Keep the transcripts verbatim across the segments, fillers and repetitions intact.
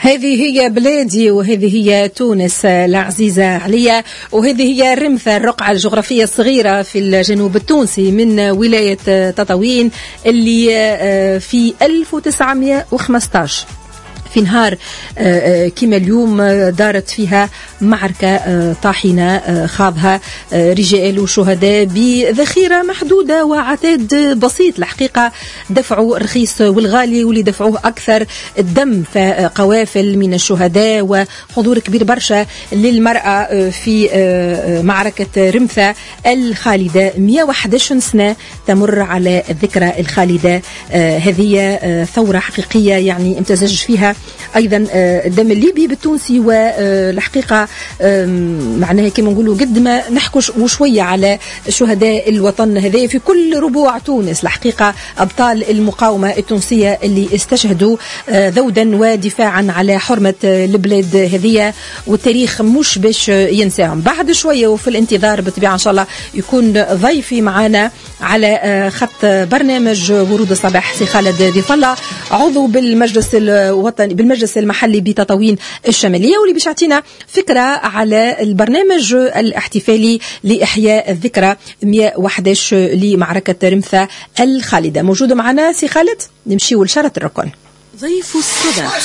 هذه هي بلادي وهذه هي تونس العزيزة عليا، وهذه هي رمثة، الرقعة الجغرافية الصغيرة في الجنوب التونسي من ولاية تطاوين اللي في ألف وتسعمائة وخمسة عشر في نهار كما اليوم دارت فيها معركة طاحنة خاضها رجال وشهداء بذخيرة محدودة وعتاد بسيط. الحقيقة دفعوا الرخيص والغالي واللي دفعوه أكثر الدم، فقوافل من الشهداء وحضور كبير برشا للمرأة في معركة رمثة الخالدة. مئة وأحد عشر سنة تمر على الذكرى الخالدة. هذه ثورة حقيقية يعني امتزج فيها أيضا الدم الليبي بالتونسي، والحقيقة معناها كما نقولوا قد ما نحكوا وشوية على شهداء الوطن هذه في كل ربوع تونس. الحقيقة أبطال المقاومة التونسية اللي استشهدوا ذودا ودفاعا على حرمة البلاد هذه، والتاريخ مش باش ينساهم. بعد شوية وفي الانتظار بالطبيعة إن شاء الله يكون ضيفي معنا على خط برنامج ورود الصباح سي خالد ضيف الله، عضو بالمجلس الوطني بالمجلس المحلي بتطاوين الشمالية، واللي باش يعطينا فكرة على البرنامج الاحتفالي لإحياء الذكرى مئة وأحد عشر لمعركة رمثة الخالدة. موجود معنا سي خالد، نمشي لشارة الركن. ضيف الصباح.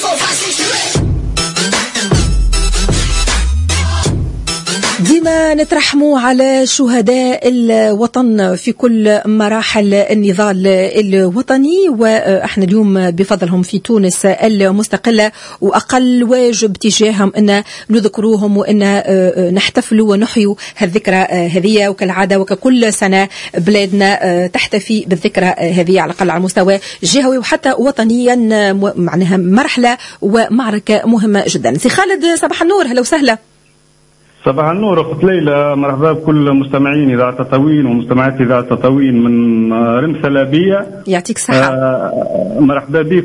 ديما نترحموا على شهداء الوطن في كل مراحل النضال الوطني، واحنا اليوم بفضلهم في تونس المستقلة وأقل واجب تجاههم أن نذكروهم وأن نحتفلوا ونحيوا هالذكرى هذه. وكالعادة وككل سنة بلادنا تحتفي بالذكرى هذه على الأقل على مستوى جهوي وحتى وطنيا، معناها مرحلة ومعركة مهمة جدا. سي خالد صباح النور، هلا وسهلا. صباح النور أخت ليلى، مرحبا بكل مستمعين إذاعة تطاوين ومستمعات إذاعة تطاوين من رمثة لابية. يعطيك الصحة. آه مرحبا بك.